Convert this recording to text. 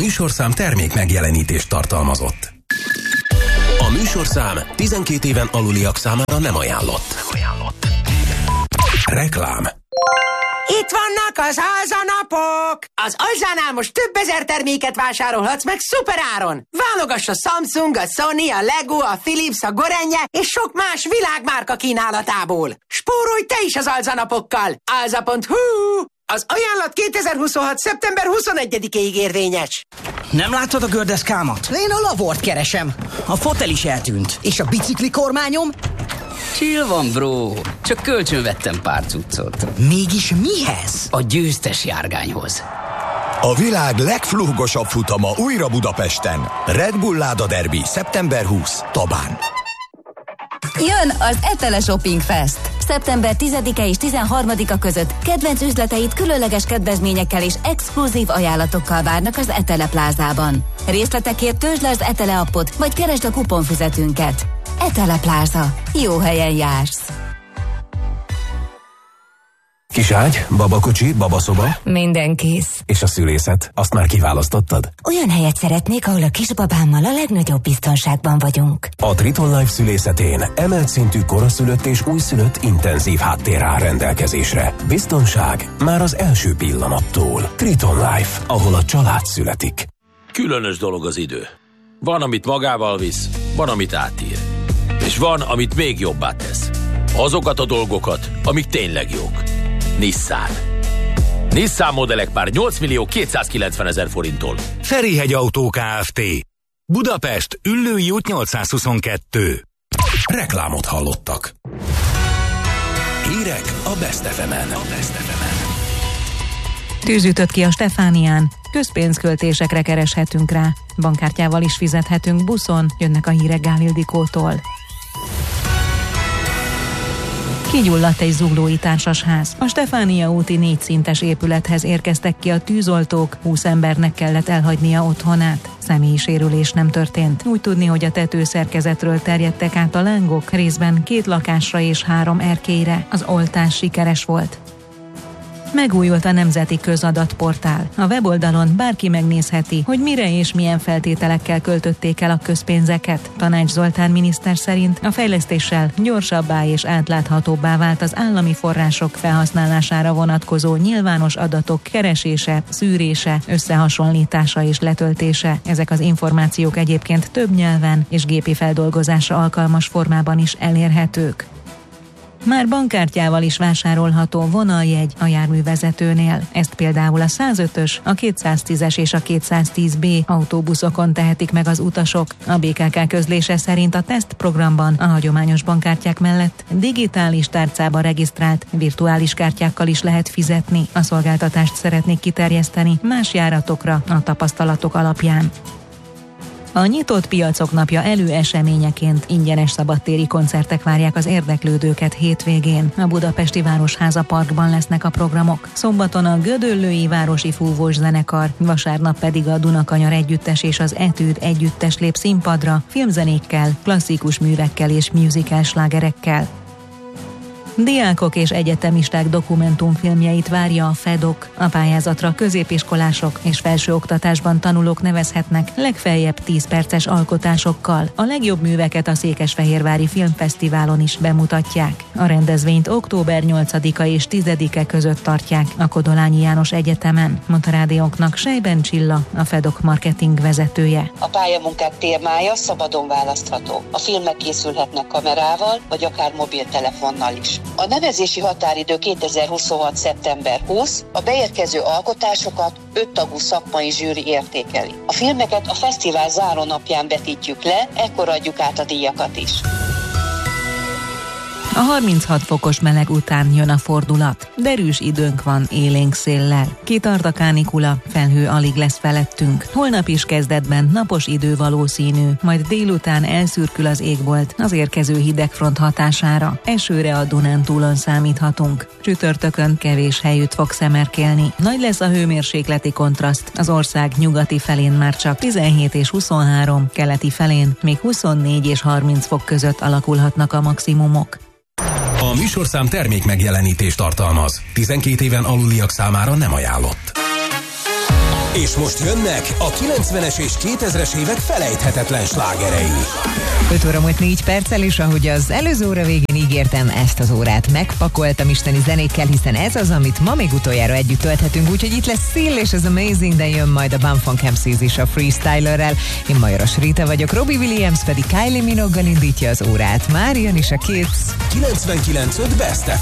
műsorszám termék megjelenítést tartalmazott. A műsorszám 12 éven aluliak számára nem ajánlott. Reklám. Itt vannak az Alza-napok! Az Alzánál most több ezer terméket vásárolhatsz meg szuperáron! Válogass a Samsung, a Sony, a Lego, a Philips, a Gorenje és sok más világmárka kínálatából! Spórolj te is az Alza-napokkal! Alza.hu. Az ajánlat 2026. szeptember 21-ig érvényes. Nem láttad a gördeszkámat? Én a lavort keresem. A fotel is eltűnt. És a bicikli kormányom? Chill van, bro. Csak kölcsönvettem pár cuccot. Mégis mihez? A győztes járgányhoz. A világ legflúgosabb futama újra Budapesten. Red Bull Láda Derby, szeptember 20, Tabán. Jön az Etele Shopping Fest. Szeptember 10-e és 13-a között kedvenc üzleteit különleges kedvezményekkel és exkluzív ajánlatokkal várnak az Etele Plázában. Részletekért töltsd le az Etele appot, vagy keresd a kuponfüzetünket. Etele Pláza. Jó helyen jársz. Kiságy, babakocsi, babaszoba. Minden kész. És a szülészet, azt már kiválasztottad? Olyan helyet szeretnék, ahol a kisbabámmal a legnagyobb biztonságban vagyunk. A Triton Life szülészetén emelt szintű koraszülött és újszülött intenzív háttér áll rendelkezésre. Biztonság már az első pillanattól. Triton Life, ahol a család születik. Különös dolog az idő. Van, amit magával visz, van, amit átír. És van, amit még jobbá tesz. Azokat a dolgokat, amik tényleg jók. Nissan modellek már 8.290.000 forinttól. Ferihegy Autó Kft. Budapest, Üllői út 822. Reklámot hallottak. Hírek a Best FM-en. Tűz ütött ki a Stefánián. Közpénzköltésekre kereshetünk rá. Bankkártyával is fizethetünk, buszon. Jönnek a hírek Gál Ildikótól. Kigyulladt egy zuglói társasház. A Stefánia úti 4 szintes épülethez érkeztek ki a tűzoltók, 20 embernek kellett elhagynia otthonát. Személyi sérülés nem történt. Úgy tudni, hogy a tetőszerkezetről terjedtek át a lángok, részben 2 lakásra és 3 erkélyre. Az oltás sikeres volt. Megújult a Nemzeti Közadatportál. A weboldalon bárki megnézheti, hogy mire és milyen feltételekkel költötték el a közpénzeket. Tanács Zoltán miniszter szerint a fejlesztéssel gyorsabbá és átláthatóbbá vált az állami források felhasználására vonatkozó nyilvános adatok keresése, szűrése, összehasonlítása és letöltése. Ezek az információk egyébként több nyelven és gépi feldolgozásra alkalmas formában is elérhetők. Már bankkártyával is vásárolható vonaljegy a járművezetőnél. Ezt például a 105-ös, a 210-es és a 210B autóbuszokon tehetik meg az utasok. A BKK közlése szerint a tesztprogramban a hagyományos bankkártyák mellett digitális tárcába regisztrált virtuális kártyákkal is lehet fizetni. A szolgáltatást szeretnék kiterjeszteni más járatokra a tapasztalatok alapján. A nyitott piacok napja előeseményeként ingyenes szabadtéri koncertek várják az érdeklődőket hétvégén. A Budapesti Városháza Parkban lesznek a programok. Szombaton a Gödöllői Városi Fúvós Zenekar, vasárnap pedig a Dunakanyar Együttes és az Etűd Együttes lép színpadra, filmzenékkel, klasszikus művekkel és musical slágerekkel. Diákok és egyetemisták dokumentumfilmjeit várja a FEDOK. A pályázatra középiskolások és felsőoktatásban tanulók nevezhetnek legfeljebb 10 perces alkotásokkal. A legjobb műveket a Székesfehérvári Filmfesztiválon is bemutatják. A rendezvényt október 8-a és 10-e között tartják a Kodolányi János Egyetemen, mondta rádiónknak Sejben Csilla, a FEDOK marketing vezetője. A pályamunkák témája szabadon választható. A filmek készülhetnek kamerával, vagy akár mobiltelefonnal is. A nevezési határidő 2026. szeptember 20, a beérkező alkotásokat 5 tagú szakmai zsűri értékeli. A filmeket a fesztivál zárónapján vetítjük le, ekkor adjuk át a díjakat is. A 36 fokos meleg után jön a fordulat. Derűs időnk van élénk széllel. Kitart a kánikula, felhő alig lesz felettünk. Holnap is kezdetben napos idő valószínű, majd délután elszürkül az égbolt az érkező hidegfront hatására. Esőre a Dunántúlon számíthatunk. Csütörtökön kevés helyütt fog szemerkélni. Nagy lesz a hőmérsékleti kontraszt. Az ország nyugati felén már csak 17 és 23, keleti felén még 24 és 30 fok között alakulhatnak a maximumok. A műsorszám termék megjelenítést tartalmaz. 12 éven aluliak számára nem ajánlott. És most jönnek a 90-es és 2000-es évek felejthetetlen slágerei. 5 óra múlt 4 perccel, és ahogy az előző óra végén ígértem, ezt az órát megpakoltam isteni zenékkel, hiszen ez az, amit ma még utoljára együtt tölthetünk, úgyhogy itt lesz Seal és az Amazing, de jön majd a Bumfunk MCs is a Freestylerrel. Én Majoros Rita vagyok, Robbie Williams pedig Kylie Minogue-gal indítja az órát. Már jön is a Kids. 99.5 Best